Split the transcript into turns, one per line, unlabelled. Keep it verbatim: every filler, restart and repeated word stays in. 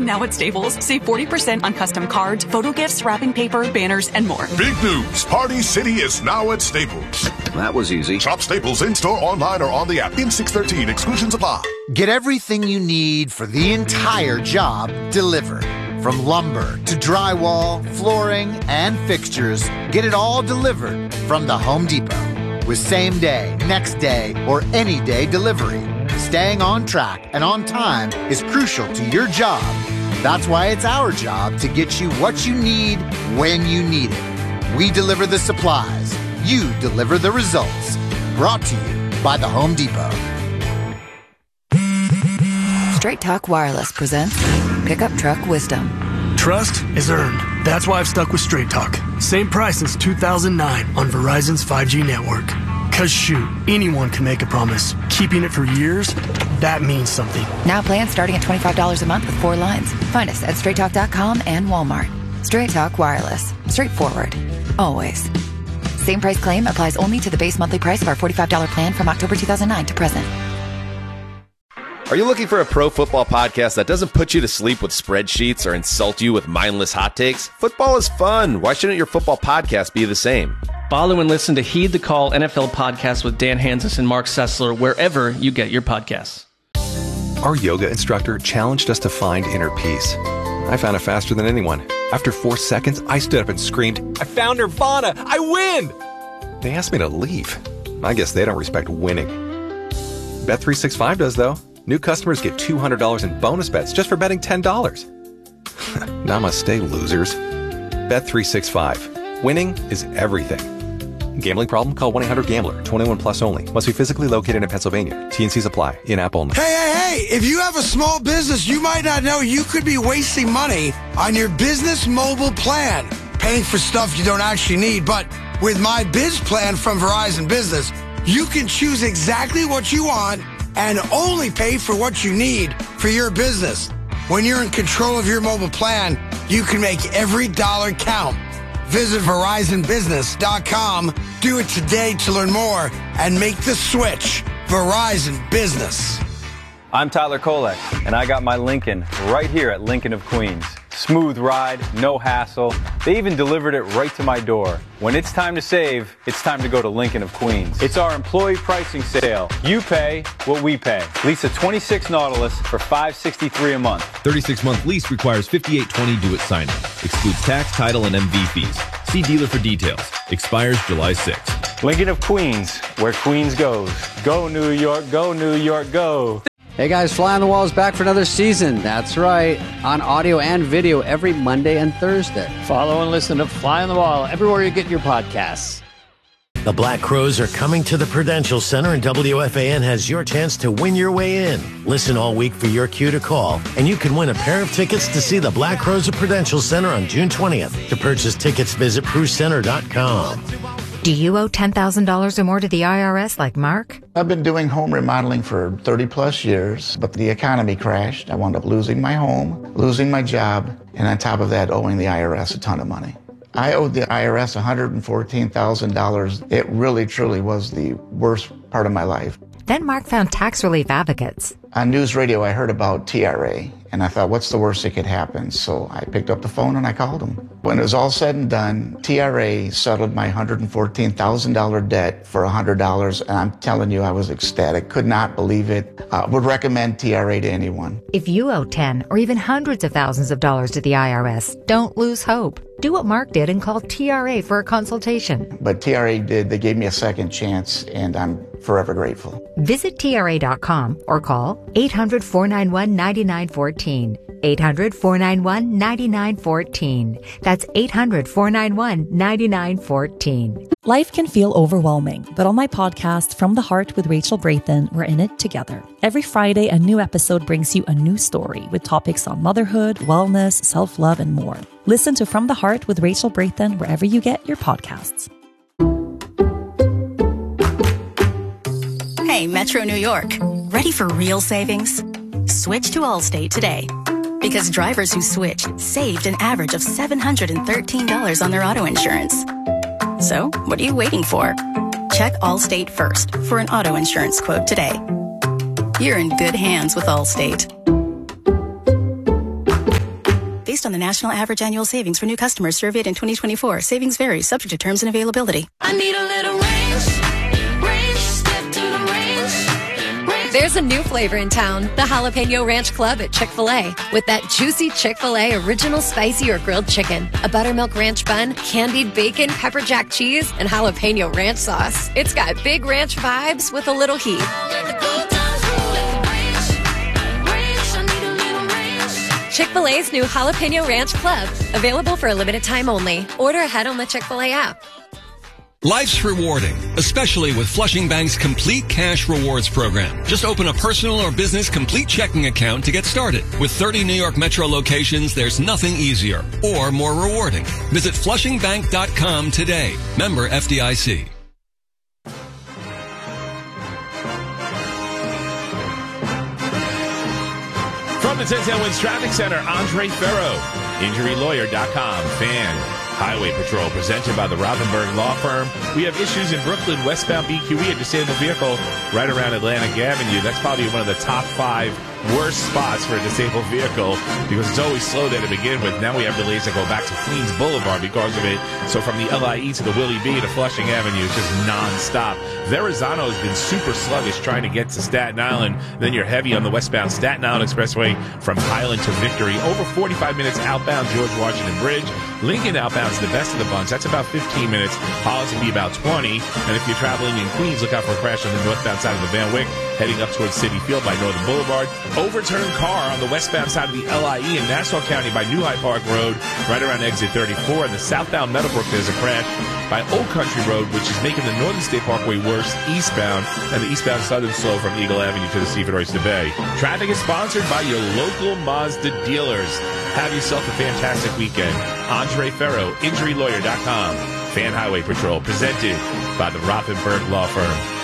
Now at Staples, save forty percent on custom cards, photo gifts, wrapping paper, banners, and more.
Big news. Party City is now at Staples.
That was easy.
Shop Staples in-store, online, or on the app. In six thirteen. Exclusions apply.
Get everything you need for the entire job delivered. From lumber to drywall, flooring, and fixtures, get it all delivered from the Home Depot. With same day, next day, or any day delivery. Staying on track and on time is crucial to your job. That's why it's our job to get you what you need when you need it. We deliver the supplies. You deliver the results. Brought to you by the Home Depot.
Straight Talk Wireless presents Pickup Truck Wisdom.
Trust is earned. That's why I've stuck with Straight Talk. Same price since two thousand nine on Verizon's five G network. Cause shoot, anyone can make a promise. Keeping it for years, that means something.
Now plans starting at twenty-five dollars a month with four lines. Find us at straight talk dot com and Walmart. Straight Talk Wireless. Straightforward. Always. Same price claim applies only to the base monthly price of our forty-five dollars plan from October two thousand nine to present.
Are you looking for a pro football podcast that doesn't put you to sleep with spreadsheets or insult you with mindless hot takes? Football is fun. Why shouldn't your football podcast be the same?
Follow and listen to Heed the Call N F L podcast with Dan Hanzus and Mark Sessler wherever you get your podcasts.
Our yoga instructor challenged us to find inner peace. I found it faster than anyone. After four seconds, I stood up and screamed, "I found Nirvana! I win!" They asked me to leave. I guess they don't respect winning. Bet three sixty-five does, though. New customers get two hundred dollars in bonus bets just for betting ten dollars. Namaste, losers. Bet three sixty-five. Winning is everything. Gambling problem? Call one eight hundred gambler. twenty-one plus only. Must be physically located in Pennsylvania. T and Cs apply. In-app only.
Hey, hey, hey! If you have a small business, you might not know you could be wasting money on your business mobile plan. Paying for stuff you don't actually need. But with My Biz Plan from Verizon Business, you can choose exactly what you want and only pay for what you need for your business. When you're in control of your mobile plan, you can make every dollar count. Visit Verizon Business dot com. Do it today to learn more and make the switch. Verizon Business.
I'm Tyler Kolek, and I got my Lincoln right here at Lincoln of Queens. Smooth ride, no hassle. They even delivered it right to my door. When it's time to save, it's time to go to Lincoln of Queens. It's our employee pricing sale. You pay what we pay. Lease a twenty-six Nautilus for five hundred sixty-three dollars a month.
thirty-six month lease requires fifty-eight twenty do-it sign-up. Excludes tax, title, and M V fees. See dealer for details. Expires July sixth.
Lincoln of Queens, where Queens goes. Go New York, go New York, go.
Hey guys, Fly on the Wall is back for another season. That's right, on audio and video every Monday and Thursday.
Follow and listen to Fly on the Wall everywhere you get your podcasts.
The Black Crowes are coming to the Prudential Center, and W F A N has your chance to win your way in. Listen all week for your cue to call, and you can win a pair of tickets to see the Black Crowes at Prudential Center on June twentieth. To purchase tickets, visit pru center dot com.
Do you owe ten thousand dollars or more to the I R S like Mark?
I've been doing home remodeling for thirty plus years, but the economy crashed. I wound up losing my home, losing my job, and on top of that, owing the I R S a ton of money. I owed the I R S one hundred fourteen thousand dollars. It really, truly was the worst part of my life.
Then Mark found Tax Relief Advocates.
On news radio, I heard about T R A, and I thought, what's the worst that could happen? So I picked up the phone and I called them. When it was all said and done, T R A settled my one hundred fourteen thousand dollars debt for one hundred dollars, and I'm telling you, I was ecstatic. Could not believe it. Uh, would recommend T R A to anyone.
If you owe ten or even hundreds of thousands of dollars to the I R S, don't lose hope. Do what Mark did and call T R A for a consultation.
But T R A did. They gave me a second chance, and I'm forever grateful.
Visit T R A dot com or call eight hundred, four nine one, nine nine one four. eight hundred, four nine one, nine nine one four. That's eight hundred, four nine one, nine nine one four.
Life can feel overwhelming, but on my podcast, From the Heart with Rachel Brathen, we're in it together. Every Friday, a new episode brings you a new story with topics on motherhood, wellness, self-love, and more. Listen to From the Heart with Rachel Brathen wherever you get your podcasts.
Hey, Metro New York. Ready for real savings? Switch to Allstate today. Because drivers who switched saved an average of seven hundred thirteen dollars on their auto insurance. So, what are you waiting for? Check Allstate first for an auto insurance quote today. You're in good hands with Allstate. on the national average annual savings for new customers surveyed in twenty twenty-four. Savings vary, subject to terms and availability.
I need a little range, range, step to the range, range.
There's a new flavor in town, the Jalapeno Ranch Club at Chick-fil-A. With that juicy Chick-fil-A original spicy or grilled chicken, a buttermilk ranch bun, candied bacon, pepper jack cheese, and jalapeno ranch sauce. It's got big ranch vibes with a little heat. Chick-fil-A's new Jalapeno Ranch Club, available for a limited time only. Order ahead on the Chick-fil-A app.
Life's rewarding, especially with Flushing Bank's Complete Cash Rewards program. Just open a personal or business complete checking account to get started. With thirty New York Metro locations, there's nothing easier or more rewarding. Visit flushing bank dot com today. Member F D I C.
From the ten ten Wins Traffic Center, Andre Ferro, injury lawyer dot com, Fan Highway Patrol, presented by the Rothenberg Law Firm. We have issues in Brooklyn, westbound B Q E, a disabled vehicle right around Atlantic Avenue. That's probably one of the top five worst spots for a disabled vehicle because it's always slow there to begin with. Now we have delays that go back to Queens Boulevard because of it. So from the L I E to the Willie B to Flushing Avenue, it's just nonstop. Verrazano has been super sluggish trying to get to Staten Island. Then you're heavy on the westbound Staten Island Expressway from Highland to Victory. Over forty-five minutes outbound George Washington Bridge. Lincoln outbound is the best of the bunch. That's about fifteen minutes. Hollis will be about twenty. And if you're traveling in Queens, look out for a crash on the northbound side of the Van Wyck, heading up towards City Field by Northern Boulevard. Overturned car on the westbound side of the L I E in Nassau County by New High Park Road, right around exit thirty-four. And the southbound Meadowbrook, there's a crash by Old Country Road, which is making the Northern State Parkway worse eastbound, and the eastbound Southern slow from Eagle Avenue to the Seaford Oyster Bay. Traffic is sponsored by your local Mazda dealers. Have yourself a fantastic weekend. Andre Ferro, injury lawyer dot com. Fan Highway Patrol, presented by the Rothenberg Law Firm.